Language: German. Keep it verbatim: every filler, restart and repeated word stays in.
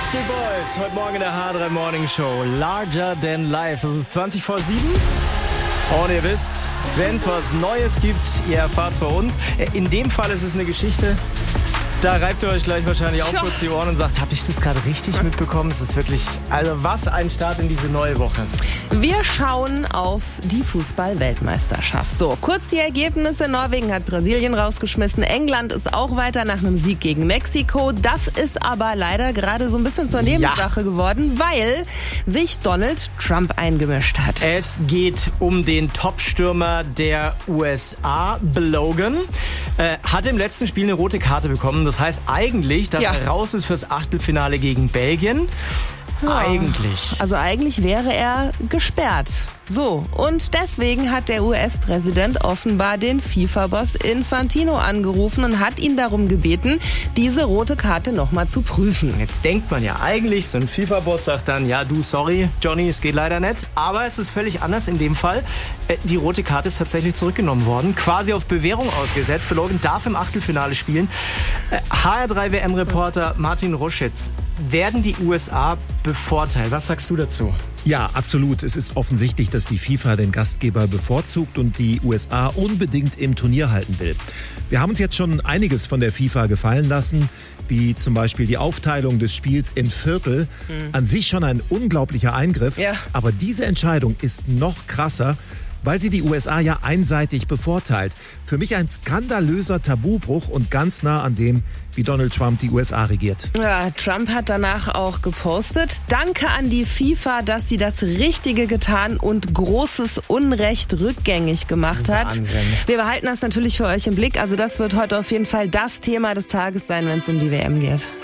Backstreet Boys, heute Morgen in der H drei Morning Show. Larger Than Life. Es ist zwanzig vor sieben. Und ihr wisst, wenn es was Neues gibt, ihr erfahrt es bei uns. In dem Fall ist es eine Geschichte, da reibt ihr euch gleich wahrscheinlich auch kurz die Ohren und sagt, habe ich das gerade richtig mitbekommen? Es ist wirklich, also was ein Start in diese neue Woche. Wir schauen auf die Fußball-Weltmeisterschaft. So, kurz die Ergebnisse. Norwegen hat Brasilien rausgeschmissen. England ist auch weiter nach einem Sieg gegen Mexiko. Das ist aber leider gerade so ein bisschen zur Nebensache ja. geworden, weil sich Donald Trump eingemischt hat. Es geht um den Top-Stürmer der U S A, Logan. Äh, hat im letzten Spiel eine rote Karte bekommen. Das heißt eigentlich, dass ja. er raus ist fürs Achtelfinale gegen Belgien. Ja. Eigentlich. Also eigentlich wäre er gesperrt. So, und deswegen hat der U S-Präsident offenbar den FIFA-Boss Infantino angerufen und hat ihn darum gebeten, diese rote Karte nochmal zu prüfen. Jetzt denkt man ja eigentlich, so ein FIFA-Boss sagt dann, ja du, sorry, Johnny, es geht leider nicht. Aber es ist völlig anders in dem Fall. Die rote Karte ist tatsächlich zurückgenommen worden, quasi auf Bewährung ausgesetzt. Logan darf im Achtelfinale spielen. H R drei W M-Reporter Martin Roschitz, werden die U S A bevorteilt? Was sagst du dazu? Ja, absolut. Es ist offensichtlich, dass die FIFA den Gastgeber bevorzugt und die U S A unbedingt im Turnier halten will. Wir haben uns jetzt schon einiges von der FIFA gefallen lassen, wie zum Beispiel die Aufteilung des Spiels in Viertel. Mhm. An sich schon ein unglaublicher Eingriff, ja. aber diese Entscheidung ist noch krasser, weil sie die U S A ja einseitig bevorteilt. Für mich ein skandalöser Tabubruch und ganz nah an dem, wie Donald Trump die U S A regiert. Ja, Trump hat danach auch gepostet: Danke an die FIFA, dass sie das Richtige getan und großes Unrecht rückgängig gemacht hat. Wahnsinn. Wir behalten das natürlich für euch im Blick. Also das wird heute auf jeden Fall das Thema des Tages sein, wenn es um die W M geht.